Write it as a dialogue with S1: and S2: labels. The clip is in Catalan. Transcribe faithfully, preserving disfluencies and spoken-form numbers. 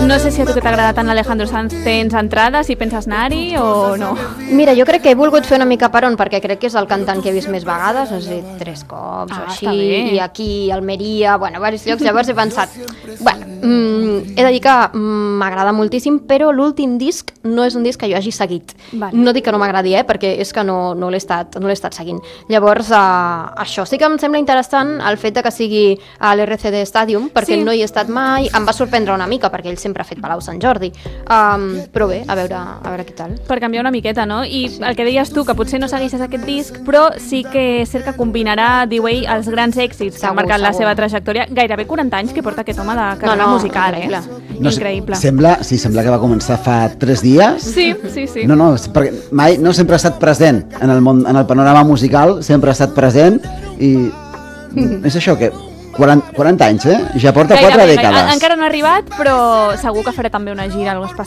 S1: No sé si a tu que t'agrada tant l'Alejandro Sanz tens entrades i penses anar-hi o no.
S2: Mira, jo crec que he volgut fer una mica per on, perquè crec que és el cantant que he vist més vegades, no sé, tres cops
S1: Ah,
S2: o així,
S1: està bé.
S2: i aquí, Almeria, bueno, diversos llocs, llavors he pensat, bueno, mm, he de dir que mm, m'agrada moltíssim, però l'últim disc no és un disc que jo hagi seguit.
S1: Vale.
S2: No dic que no m'agradi, eh, perquè és que no, no l'he estat, no l'he estat seguint. Llavors, uh, això sí que em sembla interessant, el fet de que sigui a l'R C D Stadium, perquè
S1: Sí.
S2: no hi he estat mai, em va sorprendre una mica, perquè ell sempre ha fet Palau Sant Jordi, um, però bé, a veure, a veure què tal.
S1: Per canviar una miqueta, no? I sí. El que deies tu, que potser no segueixes aquest disc, però sí que és cert que combinarà, diu ell, els grans èxits que
S2: Segur,
S1: han marcat la
S2: segur.
S1: seva trajectòria. Gairebé quaranta anys que porta aquest home de carrera
S2: No, no,
S1: musical,
S2: increïble.
S1: eh?
S3: No sé,
S1: Increïble.
S3: Sembla, sí, sembla que va començar fa tres dies.
S1: Sí, sí, sí.
S3: No, no, és perquè mai no sempre ha estat present en el món, en el panorama musical, sempre ha estat present i és això que quaranta, quaranta anys, eh? Ja porta
S1: Gairebé,
S3: quatre
S1: gai-
S3: dècades.
S1: Encara no ha arribat, però segur que farà també una gira, algo especial.